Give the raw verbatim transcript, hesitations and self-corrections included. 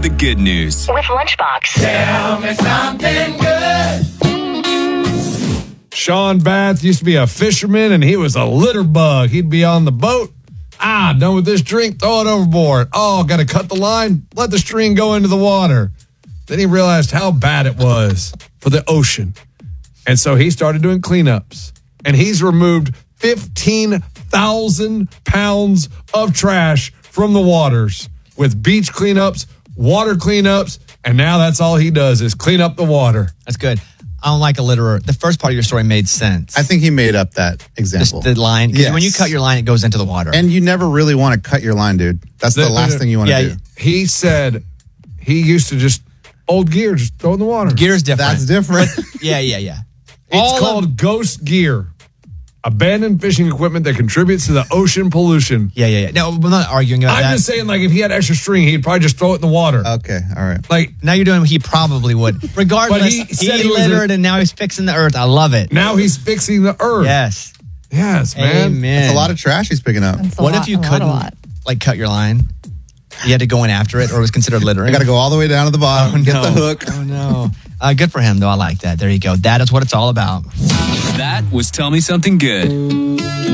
the good news. With Lunchbox. Tell me something good. Sean Bath used to be a fisherman, and he was a litter bug. He'd be on the boat. Ah, done with this drink, throw it overboard. Oh, got to cut the line, let the string go into the water. Then he realized how bad it was for the ocean. And so he started doing cleanups. And he's removed fifteen thousand pounds of trash from the waters with beach cleanups, water cleanups, and now that's all he does is clean up the water. That's good. I don't like a litterer. The first part of your story made sense. I think he made up that example. Just the line. 'Cause Yes. when you cut your line, it goes into the water. And you never really want to cut your line, dude. That's the, The- last the- thing you want to yeah, do. He said he used to just, old gear, just throw it in the water. Gear's different. That's different. Yeah, yeah, yeah. It's All called of- ghost gear. Abandoned fishing equipment that contributes to the ocean pollution. Yeah, yeah, yeah. No, we're not arguing about I'm that. just saying, like, if he had extra string, he'd probably just throw it in the water. Okay, all right. like, Now you're doing what he probably would. Regardless, But he he, said he was a- littered and now he's fixing the earth. I love it. now he's fixing the earth. Yes. Yes, man. Amen. It's a lot of trash he's picking up. It's a What lot, if you a lot, a couldn't, lot. like, cut your line? You had to go in after it, or it was considered littering? I got to go all the way down to the bottom and get the hook. Oh, no. Uh, good for him, though. I like that. There you go. That is what it's all about. That was Tell Me Something Good.